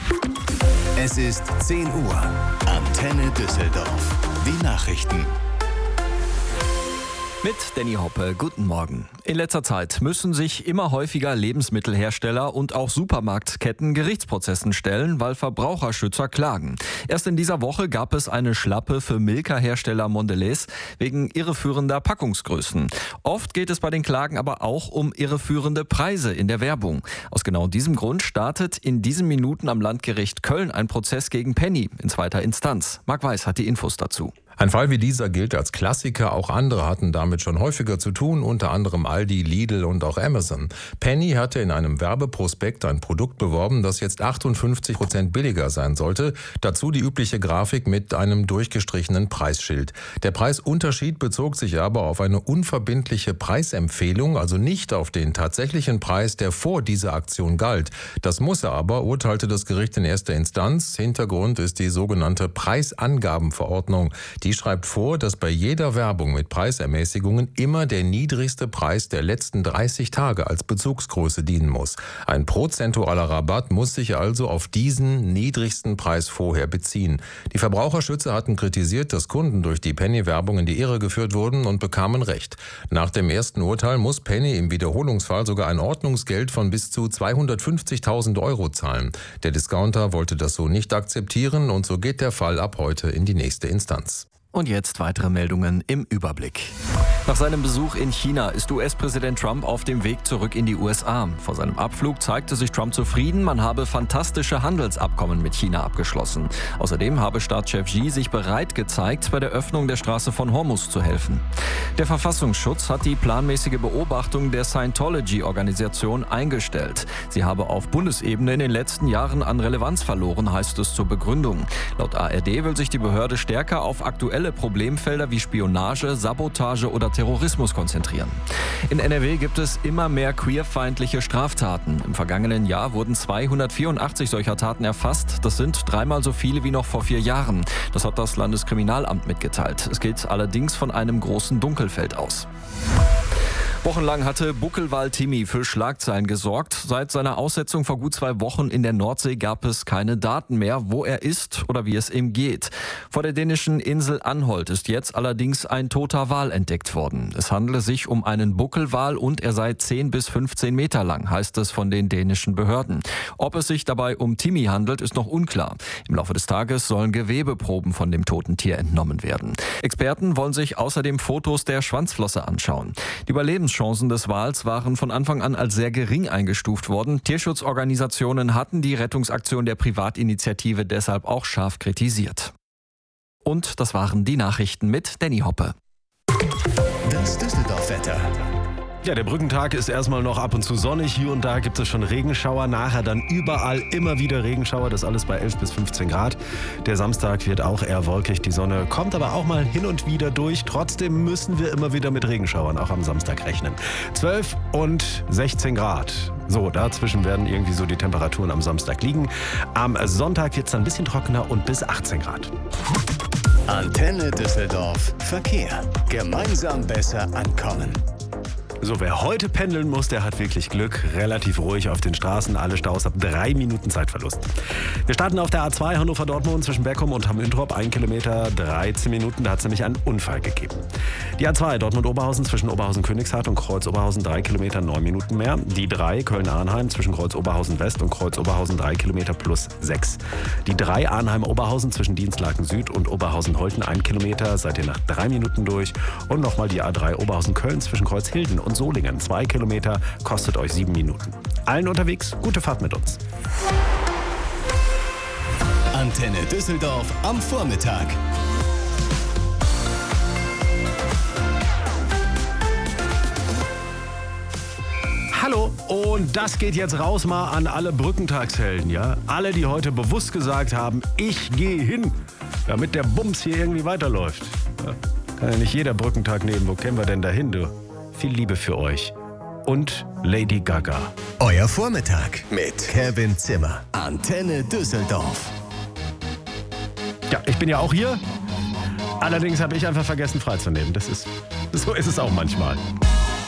Es ist 10 Uhr. Antenne Düsseldorf. Die Nachrichten. Mit Danny Hoppe, guten Morgen. In letzter Zeit müssen sich immer häufiger Lebensmittelhersteller und auch Supermarktketten Gerichtsprozessen stellen, weil Verbraucherschützer klagen. Erst in dieser Woche gab es eine Schlappe für Milka-Hersteller Mondelez wegen irreführender Packungsgrößen. Oft geht es bei den Klagen aber auch um irreführende Preise in der Werbung. Aus genau diesem Grund startet in diesen Minuten am Landgericht Köln ein Prozess gegen Penny in zweiter Instanz. Marc Weiß hat die Infos dazu. Ein Fall wie dieser gilt als Klassiker, auch andere hatten damit schon häufiger zu tun, unter anderem Aldi, Lidl und auch Amazon. Penny hatte in einem Werbeprospekt ein Produkt beworben, das jetzt 58% billiger sein sollte. Dazu die übliche Grafik mit einem durchgestrichenen Preisschild. Der Preisunterschied bezog sich aber auf eine unverbindliche Preisempfehlung, also nicht auf den tatsächlichen Preis, der vor dieser Aktion galt. Das muss er aber, urteilte das Gericht in erster Instanz. Hintergrund ist die sogenannte Preisangabenverordnung. Die schreibt vor, dass bei jeder Werbung mit Preisermäßigungen immer der niedrigste Preis der letzten 30 Tage als Bezugsgröße dienen muss. Ein prozentualer Rabatt muss sich also auf diesen niedrigsten Preis vorher beziehen. Die Verbraucherschützer hatten kritisiert, dass Kunden durch die Penny-Werbung in die Irre geführt wurden und bekamen Recht. Nach dem ersten Urteil muss Penny im Wiederholungsfall sogar ein Ordnungsgeld von bis zu 250.000 € zahlen. Der Discounter wollte das so nicht akzeptieren und so geht der Fall ab heute in die nächste Instanz. Und jetzt weitere Meldungen im Überblick. Nach seinem Besuch in China ist US-Präsident Trump auf dem Weg zurück in die USA. Vor seinem Abflug zeigte sich Trump zufrieden, man habe fantastische Handelsabkommen mit China abgeschlossen. Außerdem habe Staatschef Xi sich bereit gezeigt, bei der Öffnung der Straße von Hormuz zu helfen. Der Verfassungsschutz hat die planmäßige Beobachtung der Scientology-Organisation eingestellt. Sie habe auf Bundesebene in den letzten Jahren an Relevanz verloren, heißt es zur Begründung. Laut ARD will sich die Behörde stärker auf aktuelle Problemfelder wie Spionage, Sabotage oder Terrorismus konzentrieren. In NRW gibt es immer mehr queerfeindliche Straftaten. Im vergangenen Jahr wurden 284 solcher Taten erfasst. Das sind 3-mal so viele wie noch vor 4 Jahren. Das hat das Landeskriminalamt mitgeteilt. Es geht allerdings von einem großen Dunkelfeld aus. Wochenlang hatte Buckelwal-Timmy für Schlagzeilen gesorgt. Seit seiner Aussetzung vor gut 2 Wochen in der Nordsee gab es keine Daten mehr, wo er ist oder wie es ihm geht. Vor der dänischen Insel Anholt ist jetzt allerdings ein toter Wal entdeckt worden. Es handele sich um einen Buckelwal und er sei 10 bis 15 Meter lang, heißt es von den dänischen Behörden. Ob es sich dabei um Timmy handelt, ist noch unklar. Im Laufe des Tages sollen Gewebeproben von dem toten Tier entnommen werden. Experten wollen sich außerdem Fotos der Schwanzflosse anschauen. Die Überlebenschancen des Wals waren von Anfang an als sehr gering eingestuft worden. Tierschutzorganisationen hatten die Rettungsaktion der Privatinitiative deshalb auch scharf kritisiert. Und das waren die Nachrichten mit Danny Hoppe. Das Düsseldorf-Wetter. Ja, der Brückentag ist erstmal noch ab und zu sonnig. Hier und da gibt es schon Regenschauer. Nachher dann überall immer wieder Regenschauer. Das alles bei 11 bis 15 Grad. Der Samstag wird auch eher wolkig. Die Sonne kommt aber auch mal hin und wieder durch. Trotzdem müssen wir immer wieder mit Regenschauern auch am Samstag rechnen. 12 und 16 Grad. So, dazwischen werden irgendwie so die Temperaturen am Samstag liegen. Am Sonntag wird es dann ein bisschen trockener und bis 18 Grad. Antenne Düsseldorf. Verkehr. Gemeinsam besser ankommen. So, wer heute pendeln muss, der hat wirklich Glück. Relativ ruhig auf den Straßen, alle Staus ab 3 Minuten Zeitverlust. Wir starten auf der A2 Hannover-Dortmund zwischen Beckum und Hamm-Üntrop. 1 Kilometer, 13 Minuten, da hat es nämlich einen Unfall gegeben. Die A2 Dortmund-Oberhausen zwischen Oberhausen-Königshardt und Kreuz-Oberhausen 3 Kilometer, 9 Minuten mehr. Die 3 Köln-Arnheim zwischen Kreuz-Oberhausen-West und Kreuz-Oberhausen 3 Kilometer plus 6. Die 3 Arnheim-Oberhausen zwischen Dienstlaken-Süd und Oberhausen-Holten 1 Kilometer, seid ihr nach 3 Minuten durch. Und nochmal die A3 Oberhausen-Köln zwischen Kreuzhilden und Solingen 2 Kilometer, kostet euch 7 Minuten. Allen unterwegs, gute Fahrt mit uns. Antenne Düsseldorf am Vormittag. Hallo, und das geht jetzt raus mal an alle Brückentagshelden, ja? Alle, die heute bewusst gesagt haben, ich gehe hin, damit der Bums hier irgendwie weiterläuft. Ja, kann ja nicht jeder Brückentag nehmen, wo kämen wir denn dahin, du? Viel Liebe für euch. Und Lady Gaga. Euer Vormittag mit Kevin Zimmer. Antenne Düsseldorf. Ja, ich bin ja auch hier. Allerdings habe ich einfach vergessen freizunehmen. So ist es auch manchmal.